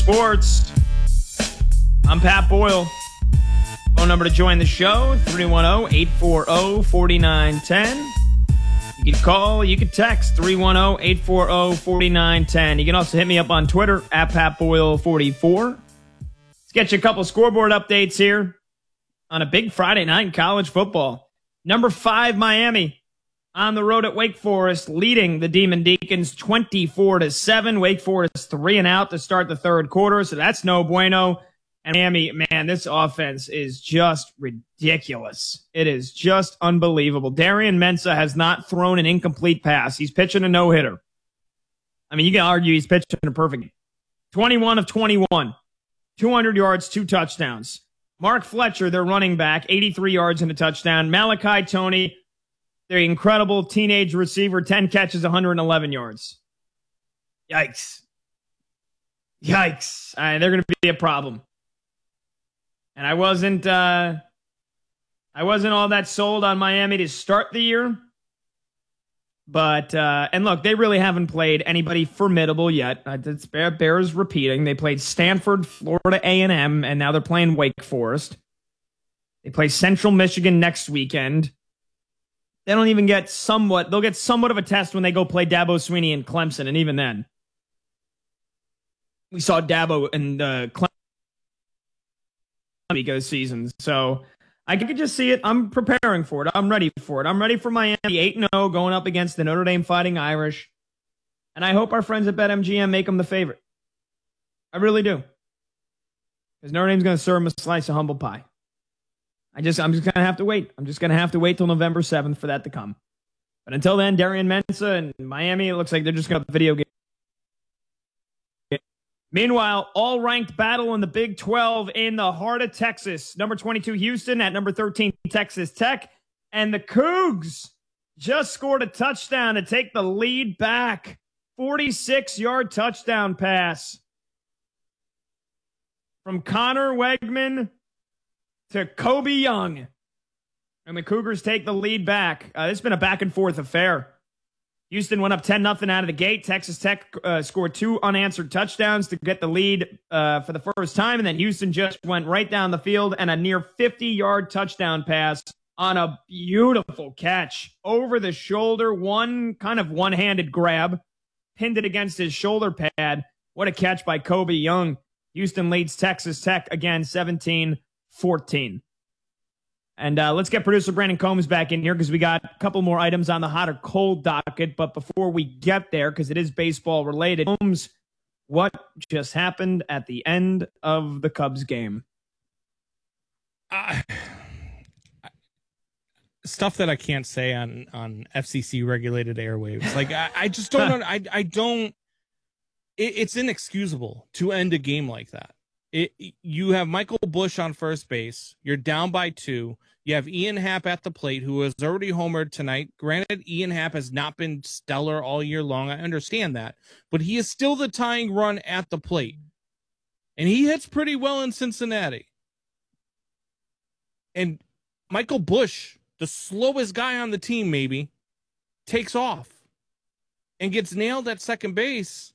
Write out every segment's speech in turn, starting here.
Sports. I'm Pat Boyle. Phone number to join the show, 310-840-4910. You can call, you can text, 310-840-4910. You can also hit me up on Twitter, at PatBoyle44. Let's get you a couple scoreboard updates here on a big Friday night in college football. Number 5, Miami, on the road at Wake Forest, leading the Demon Deacons 24-7. Wake Forest 3 and out to start the third quarter, so that's no bueno. And Miami, man, this offense is just ridiculous. It is just unbelievable. Darian Mensah has not thrown an incomplete pass. He's pitching a no-hitter. I mean, you can argue he's pitching a perfect game. 21 of 21, 200 yards, 2 touchdowns. Mark Fletcher, their running back, 83 yards and a touchdown. Malachi Toney, their incredible teenage receiver, 10 catches, 111 yards. Yikes. Yikes. They're going to be a problem. And I wasn't all that sold on Miami to start the year. But, and look, they really haven't played anybody formidable yet. It bears repeating. They played Stanford, Florida A&M, and now they're playing Wake Forest. They play Central Michigan next weekend. They don't even get they'll get somewhat of a test when they go play Dabo Swinney and Clemson, and even then. We saw Dabo and Clemson season, so I could just see it. I'm preparing for it. I'm ready for it. I'm ready for Miami 8-0 going up against the Notre Dame Fighting Irish, and I hope our friends at BetMGM make them the favorite. I really do, because Notre Dame's going to serve them a slice of humble pie. I'm just going to have to wait. I'm just going to have to wait till November 7th for that to come. But until then, Darian Mensah and Miami, it looks like they're just going to video game. Meanwhile, all-ranked battle in the Big 12 in the heart of Texas. Number 22, Houston, at number 13, Texas Tech. And the Cougs just scored a touchdown to take the lead back. 46-yard touchdown pass from Connor Wegman to Kobe Young. And the Cougars take the lead back. It's been a back-and-forth affair. Houston went up 10-0 out of the gate. Texas Tech scored 2 unanswered touchdowns to get the lead for the first time. And then Houston just went right down the field and a near 50-yard touchdown pass on a beautiful catch over the shoulder. One-handed grab. Pinned it against his shoulder pad. What a catch by Kobe Young. Houston leads Texas Tech again 17-14. And let's get producer Brandon Combs back in here because we got a couple more items on the hot or cold docket. But before we get there, because it is baseball related, Combs, what just happened at the end of the Cubs game? Stuff that I can't say on FCC regulated airwaves. Like I just don't. I don't. It's inexcusable to end a game like that. You have Michael Busch on first base. You're down by 2. You have Ian Happ at the plate, who has already homered tonight. Granted, Ian Happ has not been stellar all year long. I understand that. But he is still the tying run at the plate. And he hits pretty well in Cincinnati. And Michael Busch, the slowest guy on the team maybe, takes off and gets nailed at second base.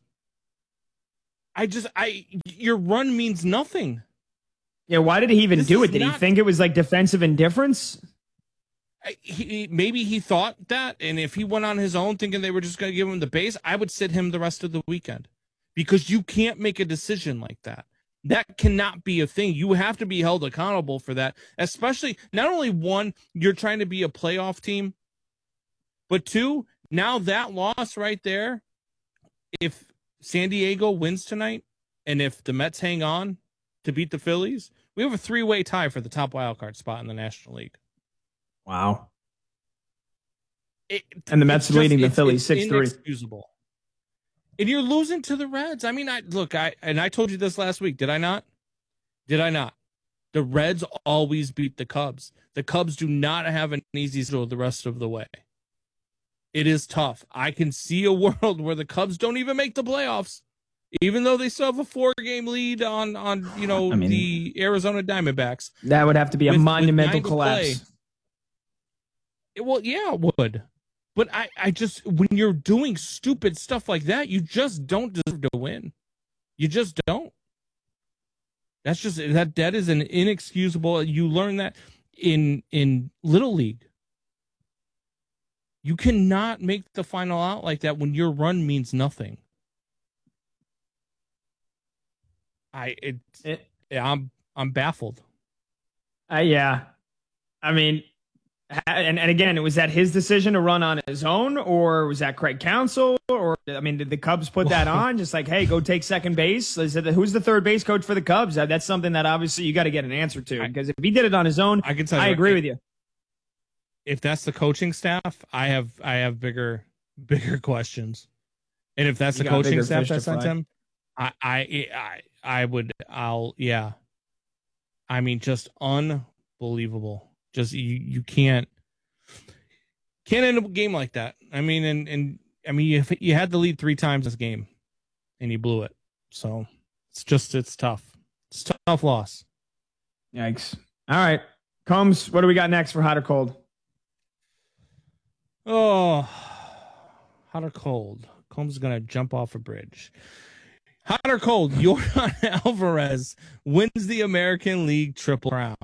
Your run means nothing. Yeah, why did he even do it? Did he think it was like defensive indifference? Maybe he thought that, and if he went on his own thinking they were just going to give him the base, I would sit him the rest of the weekend. Because you can't make a decision like that. That cannot be a thing. You have to be held accountable for that. Especially, not only one, you're trying to be a playoff team, but 2, now that loss right there, if San Diego wins tonight, and if the Mets hang on to beat the Phillies, we have a 3-way tie for the top wildcard spot in the National League. Wow. And the Mets leading the Phillies 6-3. Inexcusable. And you're losing to the Reds. I mean, I told you this last week, did I not? Did I not? The Reds always beat the Cubs. The Cubs do not have an easy schedule the rest of the way. It is tough. I can see a world where the Cubs don't even make the playoffs, even though they still have a 4-game lead on the Arizona Diamondbacks. That would have to be a monumental collapse. Well, yeah, it would. But I just, when you're doing stupid stuff like that, you just don't deserve to win. You just don't. That's just that is an inexcusable. You learn that in Little League. You cannot make the final out like that when your run means nothing. I'm baffled. Yeah. I mean, and again, was that his decision to run on his own, or was that Craig Counsell? Or, I mean, did the Cubs put that on? Just like, hey, go take second base? Who's the third base coach for the Cubs? That's something that obviously you got to get an answer to, because if he did it on his own, I agree with you. If that's the coaching staff, I have bigger questions. And if that's the coaching staff that sent him, yeah. I mean, just unbelievable. Just you can't end a game like that. I mean, and I mean, you had the lead 3 times this game, and you blew it. So it's tough. It's a tough loss. Yikes! All right, Combs, what do we got next for hot or cold? Oh, hot or cold? Combs is gonna jump off a bridge. Hot or cold? Yordan Alvarez wins the American League Triple Crown.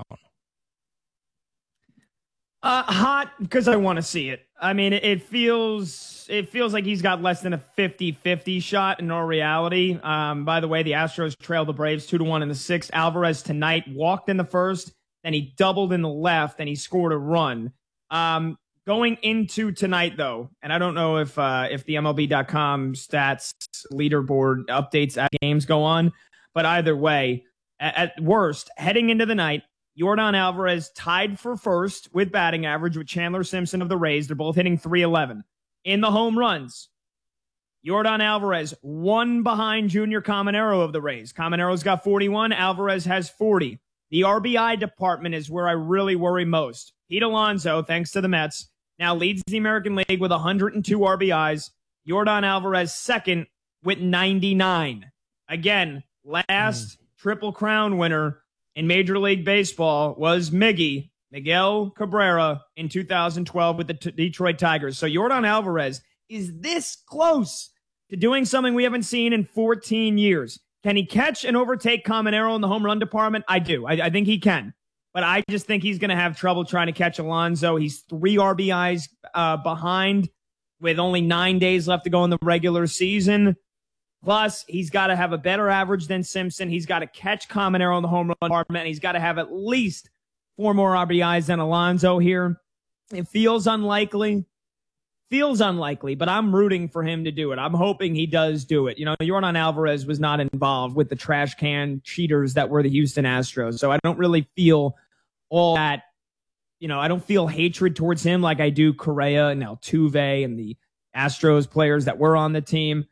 Hot, because I want to see it. I mean, it feels like he's got less than a 50-50 shot in all reality. By the way, the Astros trailed the Braves 2-1 in the 6th. Alvarez tonight walked in the first, then he doubled in the left, and he scored a run. Going into tonight, though, and I don't know if the MLB.com stats leaderboard updates as games go on, but either way, at worst, heading into the night, Yordan Alvarez tied for first with batting average with Chandler Simpson of the Rays. They're both hitting .311. In the home runs, Yordan Alvarez one behind Junior Caminero of the Rays. Caminero's got 41. Alvarez has 40. The RBI department is where I really worry most. Pete Alonso, thanks to the Mets, now leads the American League with 102 RBIs. Yordan Alvarez second with 99. Again, last Triple Crown winner in Major League Baseball was Miguel Cabrera in 2012 with the Detroit Tigers. So Yordan Alvarez is this close to doing something we haven't seen in 14 years. Can he catch and overtake Caminero in the home run department? I do. I think he can. But I just think he's going to have trouble trying to catch Alonso. He's 3 RBIs behind with only 9 days left to go in the regular season. Plus, he's got to have a better average than Simpson. He's got to catch Caminero in the home run department. And he's got to have at least 4 more RBIs than Alonso here. It feels unlikely, but I'm rooting for him to do it. I'm hoping he does do it. You know, Yordan Alvarez was not involved with the trash can cheaters that were the Houston Astros. So I don't really feel all that, I don't feel hatred towards him like I do Correa and Altuve and the Astros players that were on the team.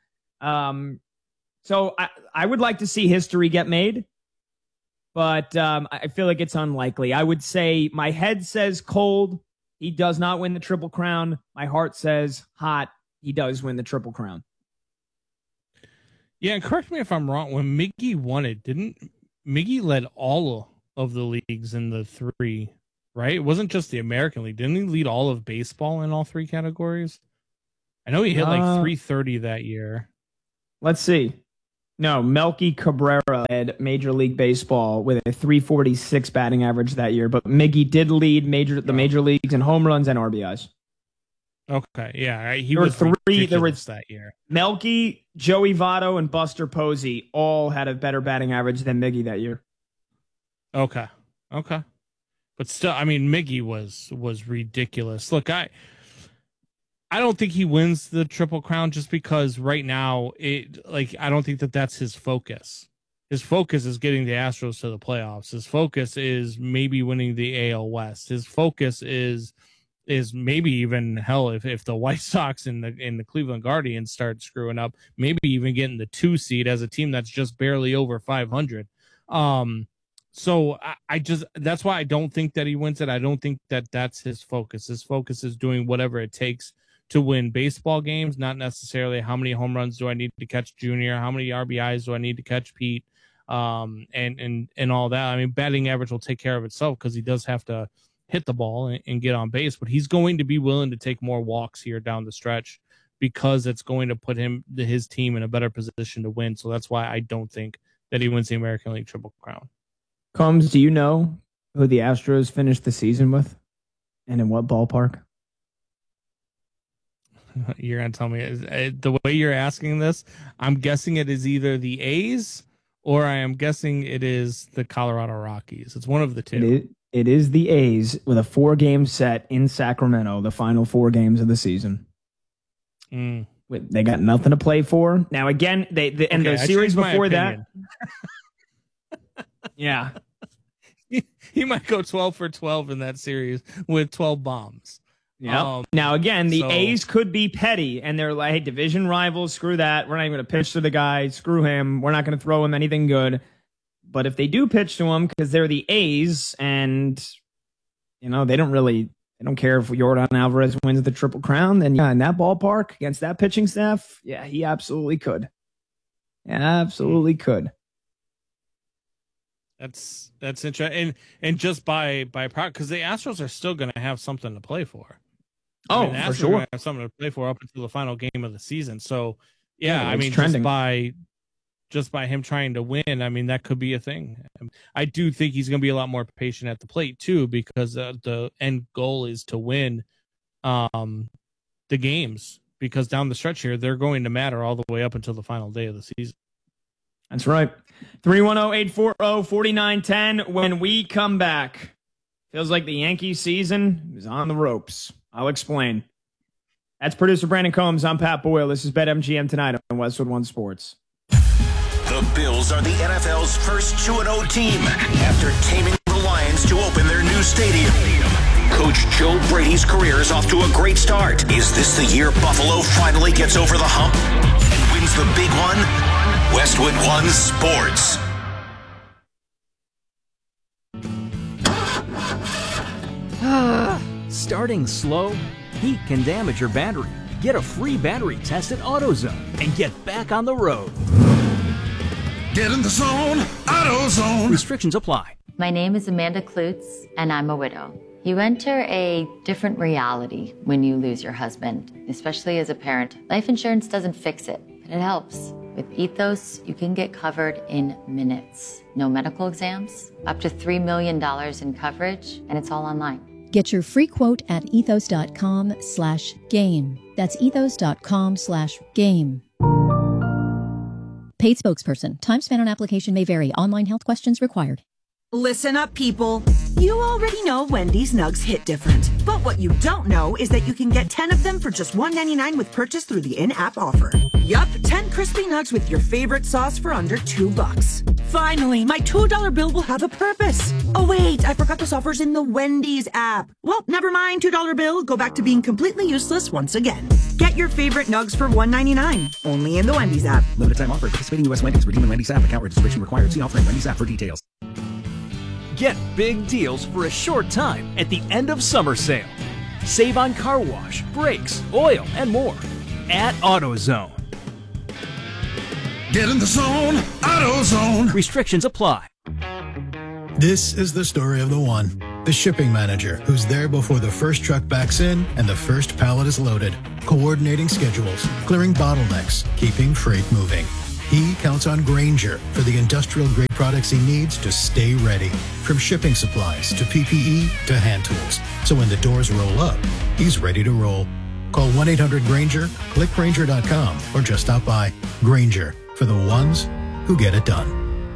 So I would like to see history get made, but I feel like it's unlikely. I would say my head says cold. He does not win the Triple Crown. My heart says hot. He does win the Triple Crown. Yeah, and correct me if I'm wrong. When Miggy won it, didn't Miggy led all of the leagues in the 3, right? It wasn't just the American League. Didn't he lead all of baseball in all 3 categories? I know he hit like 330 that year. Let's see. No, Melky Cabrera led Major League Baseball with a 346 batting average that year, but Miggy did lead the major leagues in home runs and RBIs. Okay, yeah, he was 3. There was that year. Melky, Joey Votto, and Buster Posey all had a better batting average than Miggy that year. Okay, but still, I mean, Miggy was ridiculous. Look, I don't think he wins the Triple Crown just because right now I don't think that's his focus. His focus is getting the Astros to the playoffs. His focus is maybe winning the AL West. His focus is maybe even hell if the White Sox and the Cleveland Guardians start screwing up, maybe even getting the 2 seed as a team that's just barely over 500. So I just, that's why I don't think that he wins it. I don't think that that's his focus. His focus is doing whatever it takes to win baseball games, not necessarily how many home runs do I need to catch Junior, how many RBIs do I need to catch Pete, and all that. I mean, batting average will take care of itself because he does have to hit the ball and get on base, but he's going to be willing to take more walks here down the stretch because it's going to put his team in a better position to win. So that's why I don't think that he wins the American League Triple Crown. Combs, do you know who the Astros finished the season with? And in what ballpark? You're going to tell me the way you're asking this, I'm guessing it is either the A's or I am guessing it is the Colorado Rockies. It's one of the two. It is the A's with a 4-game set in Sacramento, the final 4 games of the season. They got nothing to play for. Now, again, the series before that. Yeah. He might go 12 for 12 in that series with 12 bombs. Yeah. Now, again, the A's could be petty, and they're like, hey, division rivals, screw that. We're not even going to pitch to the guy. Screw him. We're not going to throw him anything good. But if they do pitch to him, because they're the A's, and, they don't care if Yordan Alvarez wins the Triple Crown, then in that ballpark against that pitching staff, yeah, he absolutely could. Absolutely could. That's interesting. And just by because the Astros are still going to have something to play for. For sure. Have something to play for up until the final game of the season. So, yeah, trending. just by him trying to win, that could be a thing. I do think he's going to be a lot more patient at the plate too, because the end goal is to win the games. Because down the stretch here, they're going to matter all the way up until the final day of the season. That's right. 310-840-4910. When we come back, feels like the Yankees season is on the ropes. I'll explain. That's producer Brandon Combs. I'm Pat Boyle. This is BetMGM tonight on Westwood One Sports. The Bills are the NFL's first 2-0 team after taming the Lions to open their new stadium. Coach Joe Brady's career is off to a great start. Is this the year Buffalo finally gets over the hump and wins the big one? Westwood One Sports. Starting slow? Heat can damage your battery. Get a free battery test at AutoZone and get back on the road. Get in the zone, AutoZone. Restrictions apply. My name is Amanda Klutz, and I'm a widow. You enter a different reality when you lose your husband, especially as a parent. Life insurance doesn't fix it, but it helps. With Ethos, you can get covered in minutes. No medical exams, up to $3 million in coverage, and it's all online. Get your free quote at ethos.com/game. That's ethos.com/game. Paid spokesperson. Time spent on application may vary. Online health questions required. Listen up, people. You already know Wendy's Nugs hit different. But what you don't know is that you can get 10 of them for just $1.99 with purchase through the in-app offer. Yup, 10 crispy nugs with your favorite sauce for under $2. Finally, my $2 bill will have a purpose. Oh wait, I forgot this offer's in the Wendy's app. Well, never mind, $2 bill. Go back to being completely useless once again. Get your favorite nugs for $1.99. Only in the Wendy's app. Limited time offer. Participating U.S. Wendy's. Redeem in Wendy's app. Account registration required. See offer in Wendy's app for details. Get big deals for a short time at the end of summer sale. Save on car wash, brakes, oil, and more at AutoZone. Get in the zone, AutoZone. Restrictions apply. This is the story of the one, the shipping manager, who's there before the first truck backs in and the first pallet is loaded, coordinating schedules, clearing bottlenecks, keeping freight moving. He counts on Grainger for the industrial-grade products he needs to stay ready, from shipping supplies to PPE to hand tools. So when the doors roll up, he's ready to roll. Call 1-800-GRAINGER, click Grainger.com, or just stop by. Grainger, for the ones who get it done.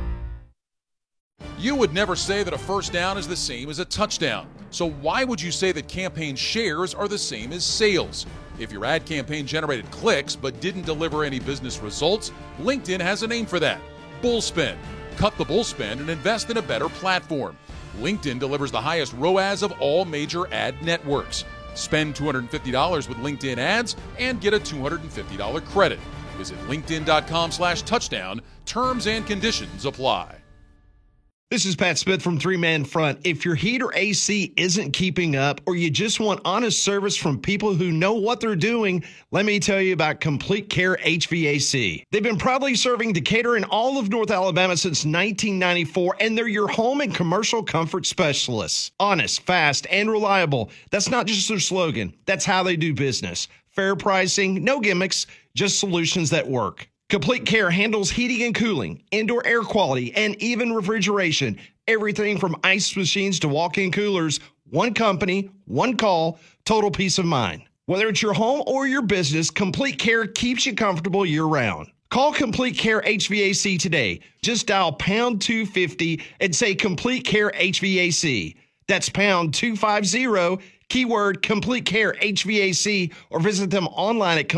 You would never say that a first down is the same as a touchdown. So why would you say that campaign shares are the same as sales? If your ad campaign generated clicks but didn't deliver any business results, LinkedIn has a name for that: Bullspend. Cut the bullspend and invest in a better platform. LinkedIn delivers the highest ROAS of all major ad networks. Spend $250 with LinkedIn ads and get a $250 credit. Visit linkedin.com/touchdown. Terms and conditions apply. This is Pat Smith from Three Man Front. If your heat or AC isn't keeping up, or you just want honest service from people who know what they're doing, let me tell you about Complete Care HVAC. They've been proudly serving Decatur and all of North Alabama since 1994, and they're your home and commercial comfort specialists. Honest, fast, and reliable. That's not just their slogan. That's how they do business. Fair pricing, no gimmicks, just solutions that work. Complete Care handles heating and cooling, indoor air quality, and even refrigeration. Everything from ice machines to walk-in coolers, one company, one call, total peace of mind. Whether it's your home or your business, Complete Care keeps you comfortable year-round. Call Complete Care HVAC today. Just dial pound 250 and say Complete Care HVAC. That's pound 250, keyword Complete Care HVAC, or visit them online at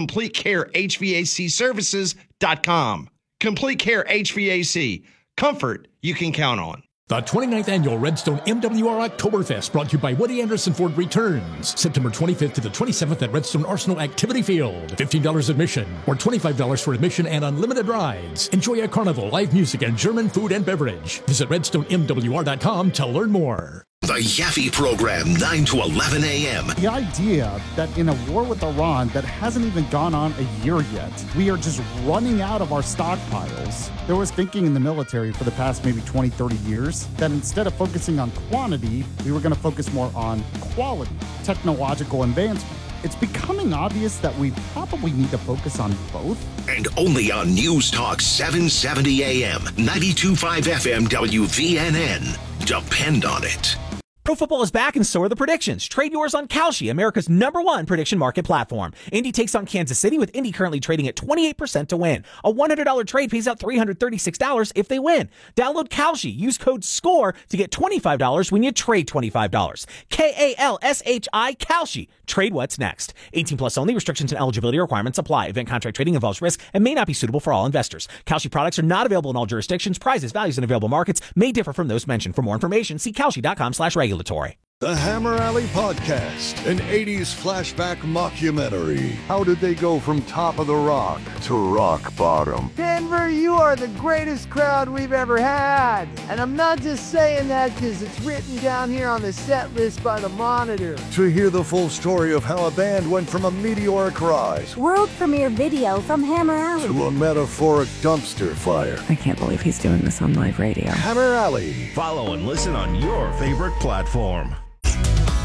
CompleteCareHVACservices.com. Complete Care HVAC. Comfort you can count on. The 29th Annual Redstone MWR Oktoberfest, brought to you by Woody Anderson Ford, returns September 25th to the 27th at Redstone Arsenal Activity Field. $15 admission or $25 for admission and unlimited rides. Enjoy a carnival, live music, and German food and beverage. Visit redstonemwr.com to learn more. The Yaffe Program, 9 to 11 a.m. The idea that in a war with Iran that hasn't even gone on a year yet, we are just running out of our stockpiles. There was thinking in the military for the past maybe 20, 30 years that instead of focusing on quantity, we were going to focus more on quality, technological advancement. It's becoming obvious that we probably need to focus on both. And only on News Talk 770 AM, 92.5 FM WVNN. Depend on it. Pro football is back and so are the predictions. Trade yours on Kalshi, America's #1 prediction market platform. Indy takes on Kansas City, with Indy currently trading at 28% to win. A $100 trade pays out $336 if they win. Download Kalshi. Use code SCORE to get $25 when you trade $25. KALSHI, Kalshi. Trade what's next. 18 plus only. Restrictions and eligibility requirements apply. Event contract trading involves risk and may not be suitable for all investors. Kalshi products are not available in all jurisdictions. Prices, values, and available markets may differ from those mentioned. For more information, see kalshi.com/regulatory. The Hammer Alley Podcast, an 80s flashback mockumentary. How did they go from top of the rock to rock bottom? Denver, you are the greatest crowd we've ever had. And I'm not just saying that because it's written down here on the set list by the Monitor. To hear the full story of how a band went from a meteoric rise, world premiere video from Hammer Alley, to a metaphoric dumpster fire. I can't believe he's doing this on live radio. Hammer Alley. Follow and listen on your favorite platform.